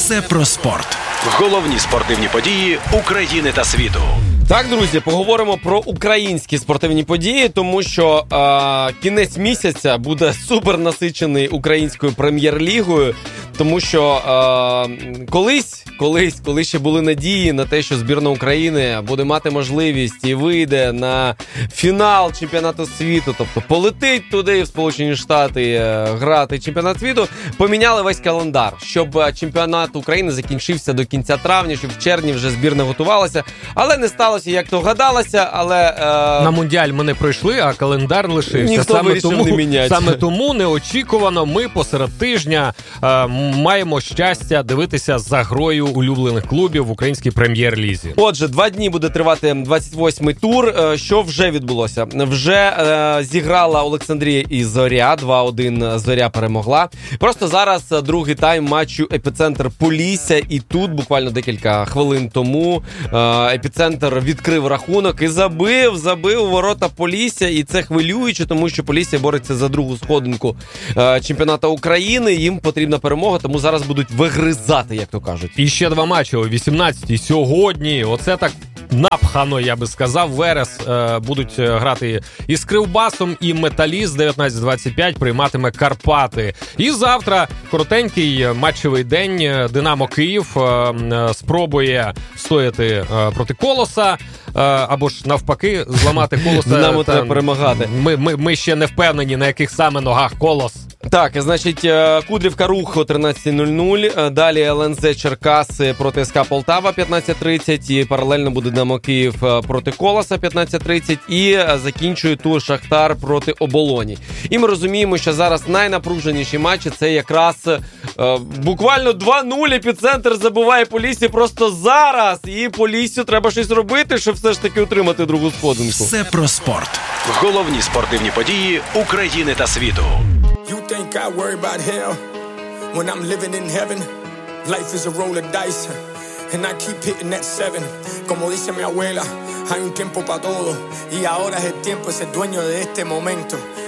Все про спорт. Головні спортивні події України та світу. Так, друзі, поговоримо про українські спортивні події, тому що кінець місяця буде супер насичений українською прем'єр-лігою, тому що коли ще були надії на те, що збірна України буде мати можливість і вийде на фінал чемпіонату світу, тобто полетить туди в Сполучені Штати грати чемпіонат світу, поміняли весь календар, щоб чемпіонат України закінчився до кінця травня, щоб в червні вже збірна готувалася, але не сталося, як то гадалося, але... На Мундіаль ми не пройшли, а календар лишився. Ніхто вирішив не міняти. Саме тому неочікувано ми посеред тижня маємо щастя дивитися за грою улюблених клубів в українській прем'єр-лізі. Отже, 2 дні буде тривати 28-й тур. Що вже відбулося? Вже зіграла Олександрія і Зоря. 2-1 Зоря перемогла. Просто зараз другий тайм матчу Епіцентр Полісся. І тут буквально декілька хвилин тому Епіцентр відкрив рахунок і забив у ворота Полісся. І це хвилююче, тому що Полісся бореться за другу сходинку чемпіонату України. Їм потрібна перемога, тому зараз будуть вигризати, як то кажуть. І ще 2 матчі о 18-й сьогодні. Оце так напхано, я би сказав. Верес будуть грати із Кривбасом, і Металіст 19:25 прийматиме Карпати. І завтра коротенький матчевий день. Динамо Київ спробує стояти проти Колоса, або ж навпаки зламати Колоса. Динамо треба перемагати. Ми ще не впевнені, на яких саме ногах Колос. Так, значить, Кудрівка Рух о 13:00, далі ЛНЗ Черкаси проти СК Полтава 15:30, і паралельно буде Динамо Київ проти Колоса 15:30, і закінчує тур Шахтар проти Оболоні. І ми розуміємо, що зараз найнапруженіші матчі це якраз буквально 2-0 Епіцентр забиває Поліссі просто зараз, і Поліссю треба щось робити, щоб все ж таки утримати другу сходинку. Все про спорт. Головні спортивні події України та світу. You think I worry about hell when I'm living in heaven? Life is a roll of dice and I keep hitting that 7. Como dice mi abuela, hay un tiempo para todo y ahora es el tiempo de ser dueño de este momento.